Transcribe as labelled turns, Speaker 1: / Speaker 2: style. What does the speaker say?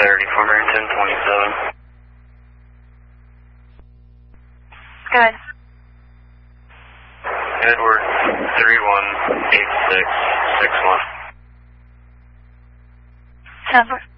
Speaker 1: 30 for Barrington 27.
Speaker 2: Good.
Speaker 1: Edward 318661.
Speaker 2: Edward.